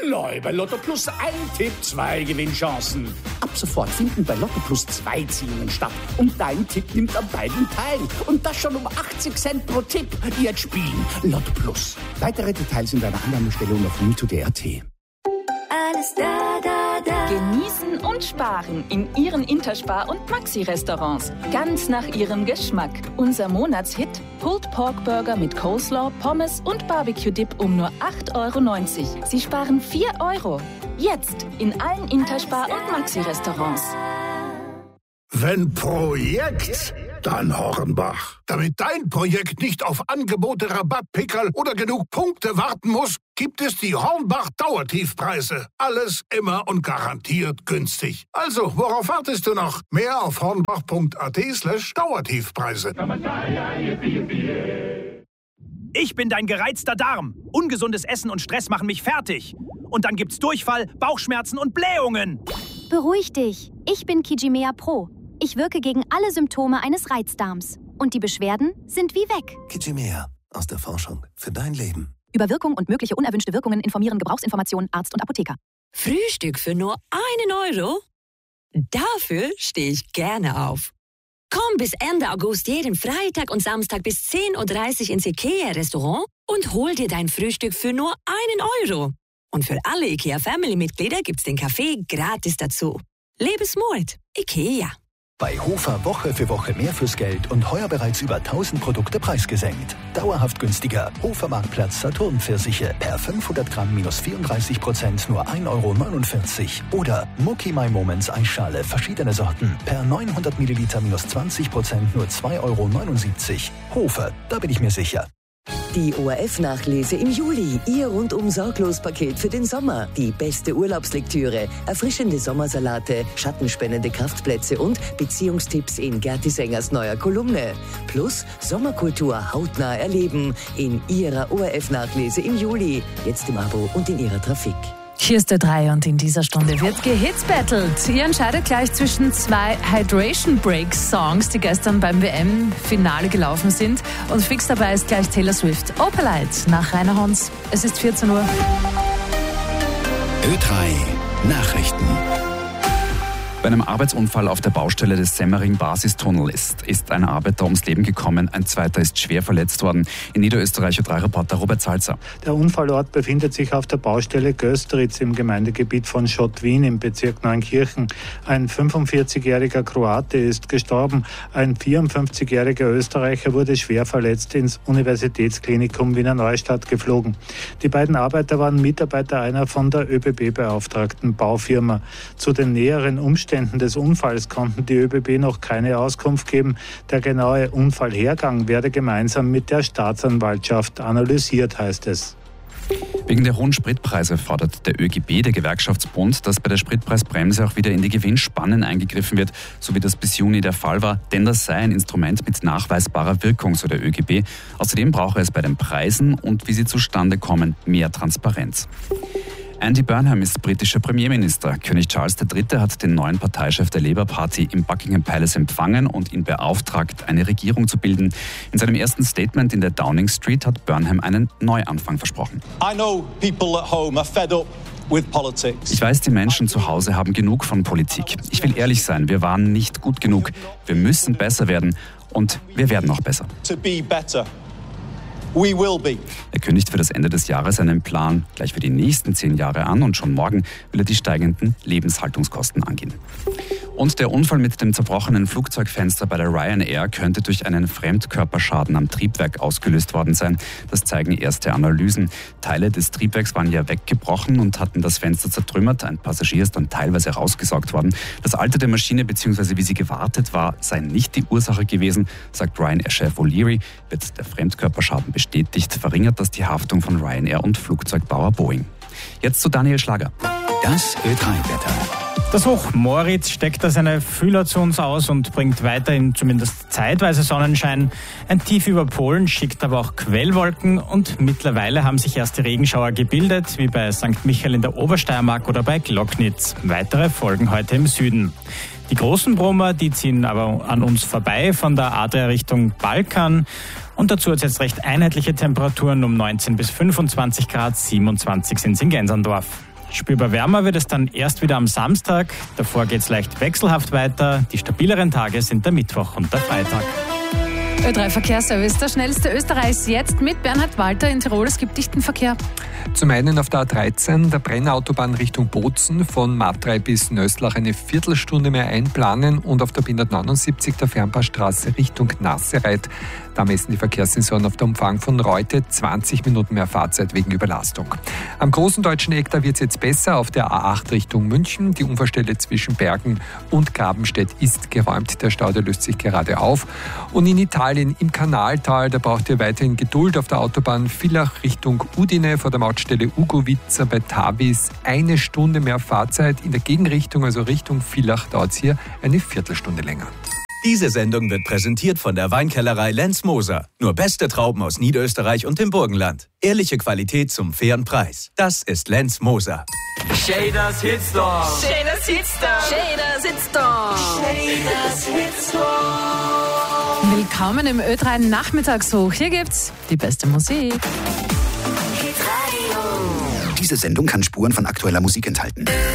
Neu bei Lotto Plus ein Tipp, 2 Gewinnchancen. Ab sofort finden bei Lotto Plus 2 Ziehungen statt. Und dein Tipp nimmt an beiden teil. Und das schon um 80 Cent pro Tipp. Jetzt spielen. Lotto Plus. Weitere Details in deiner Annahmestellung auf win2.at. Alles da, da, da. Genießen und sparen in Ihren Interspar- und Maxi-Restaurants. Ganz nach Ihrem Geschmack. Unser Monatshit: Pulled Pork Burger mit Coleslaw, Pommes und Barbecue-Dip um nur 8,90 €. Sie sparen 4 €. Jetzt in allen Interspar- und Maxi-Restaurants. Wenn Projekt, dann Hornbach. Damit dein Projekt nicht auf Angebote, Rabattpickerl oder genug Punkte warten muss, gibt es die Hornbach Dauertiefpreise. Alles immer und garantiert günstig. Also, worauf wartest du noch? Mehr auf hornbach.at/Dauertiefpreise. Ich bin dein gereizter Darm. Ungesundes Essen und Stress machen mich fertig. Und dann gibt's Durchfall, Bauchschmerzen und Blähungen. Beruhig dich. Ich bin Kijimea Pro. Ich wirke gegen alle Symptome eines Reizdarms. Und die Beschwerden sind wie weg. Kijimea. Aus der Forschung für dein Leben. Über Wirkung und mögliche unerwünschte Wirkungen informieren Gebrauchsinformationen Arzt und Apotheker. Frühstück für nur 1 €? Dafür stehe ich gerne auf. Komm bis Ende August jeden Freitag und Samstag bis 10:30 Uhr ins IKEA-Restaurant und hol dir dein Frühstück für nur 1 €. Und für alle IKEA-Family-Mitglieder gibt's den Kaffee gratis dazu. Lebensmut. IKEA. Bei Hofer Woche für Woche mehr fürs Geld und heuer bereits über 1000 Produkte preisgesenkt. Dauerhaft günstiger. Hofer Marktplatz Saturn-Pfirsiche per 500 Gramm minus 34% nur 1,49 € Oder Mucki My Moments Eisschale verschiedene Sorten per 900 Milliliter minus 20% nur 2,79 €. Hofer, da bin ich mir sicher. Die ORF-Nachlese im Juli. Ihr rundum sorglos Paket für den Sommer. Die beste Urlaubslektüre, erfrischende Sommersalate, schattenspendende Kraftplätze und Beziehungstipps in Gerti Sängers neuer Kolumne. Plus Sommerkultur hautnah erleben in ihrer ORF-Nachlese im Juli. Jetzt im Abo und in ihrer Trafik. Hier ist der 3 und in dieser Stunde wird gehitzbattelt. Ihr entscheidet gleich zwischen 2 Hydration Break Songs, die gestern beim WM-Finale gelaufen sind. Und fix dabei ist gleich Taylor Swift. Opalite nach Rainer Hons. Es ist 14 Uhr. Ö3 Nachrichten. Bei einem Arbeitsunfall auf der Baustelle des Semmering-Basistunnels ist ein Arbeiter ums Leben gekommen, ein zweiter ist schwer verletzt worden. In Niederösterreich Ö3-Reporter Robert Salzer. Der Unfallort befindet sich auf der Baustelle Gösteritz im Gemeindegebiet von Schottwien im Bezirk Neunkirchen. Ein 45-jähriger Kroate ist gestorben, ein 54-jähriger Österreicher wurde schwer verletzt ins Universitätsklinikum Wiener Neustadt geflogen. Die beiden Arbeiter waren Mitarbeiter einer von der ÖBB beauftragten Baufirma. Zu den näheren Umständen des Unfalls konnten die ÖBB noch keine Auskunft geben. Der genaue Unfallhergang werde gemeinsam mit der Staatsanwaltschaft analysiert, heißt es. Wegen der hohen Spritpreise fordert der ÖGB, der Gewerkschaftsbund, dass bei der Spritpreisbremse auch wieder in die Gewinnspannen eingegriffen wird, so wie das bis Juni der Fall war, denn das sei ein Instrument mit nachweisbarer Wirkung, so der ÖGB. Außerdem brauche es bei den Preisen und wie sie zustande kommen mehr Transparenz. Andy Burnham ist britischer Premierminister. König Charles III. Hat den neuen Parteichef der Labour Party im Buckingham Palace empfangen und ihn beauftragt, eine Regierung zu bilden. In seinem ersten Statement in der Downing Street hat Burnham einen Neuanfang versprochen. Ich weiß, die Menschen zu Hause haben genug von Politik. Ich will ehrlich sein, wir waren nicht gut genug. Wir müssen besser werden und wir werden auch besser. Er kündigt für das Ende des Jahres einen Plan gleich für die nächsten 10 Jahre an und schon morgen will er die steigenden Lebenshaltungskosten angehen. Und der Unfall mit dem zerbrochenen Flugzeugfenster bei der Ryanair könnte durch einen Fremdkörperschaden am Triebwerk ausgelöst worden sein. Das zeigen erste Analysen. Teile des Triebwerks waren ja weggebrochen und hatten das Fenster zertrümmert. Ein Passagier ist dann teilweise rausgesaugt worden. Das Alter der Maschine bzw. wie sie gewartet war, sei nicht die Ursache gewesen, sagt Ryanair-Chef O'Leary. Wird der Fremdkörperschaden bestätigt, verringert das die Haftung von Ryanair und Flugzeugbauer Boeing. Jetzt zu Daniel Schlager. Das Ö3-Wetter. Das Hoch Moritz steckt da seine Fühler zu uns aus und bringt weiterhin zumindest zeitweise Sonnenschein. Ein Tief über Polen schickt aber auch Quellwolken und mittlerweile haben sich erste Regenschauer gebildet, wie bei St. Michael in der Obersteiermark oder bei Glocknitz. Weitere folgen heute im Süden. Die großen Brummer, die ziehen aber an uns vorbei von der Adria Richtung Balkan. Und dazu hat es jetzt recht einheitliche Temperaturen um 19 bis 25 Grad, 27 sind es in Gänserndorf. Spürbar wärmer wird es dann erst wieder am Samstag. Davor geht es leicht wechselhaft weiter. Die stabileren Tage sind der Mittwoch und der Freitag. Ö3 Verkehrsservice, der schnellste Österreichs jetzt mit Bernhard Walter in Tirol. Es gibt dichten Verkehr. Zum einen auf der A13, der Brennautobahn Richtung Bozen, von Matrei bis Nöstlach eine Viertelstunde mehr einplanen und auf der B179 der Fernpassstraße Richtung Nassereit. Da messen die Verkehrssensoren auf der Umfahrung von Reute 20 Minuten mehr Fahrzeit wegen Überlastung. Am großen deutschen Eck, da wird es jetzt besser auf der A8 Richtung München. Die Unfallstelle zwischen Bergen und Grabenstedt ist geräumt. Der Stau, der löst sich gerade auf. Und in Italien im Kanaltal, da braucht ihr weiterhin Geduld auf der Autobahn Villach Richtung Udine vor der Mautstelle Ugovica bei Tavis. 1 Stunde mehr Fahrzeit in der Gegenrichtung, also Richtung Villach, dauert es hier eine Viertelstunde länger. Diese Sendung wird präsentiert von der Weinkellerei Lenz Moser. Nur beste Trauben aus Niederösterreich und dem Burgenland. Ehrliche Qualität zum fairen Preis. Das ist Lenz Moser. Shaders Hitstorm. Shaders Hitstorm. Shaders Hitstorm. Shaders Hitstorm. Willkommen im Ö3 Nachmittagshoch. Hier gibt's die beste Musik. Diese Sendung kann Spuren von aktueller Musik enthalten.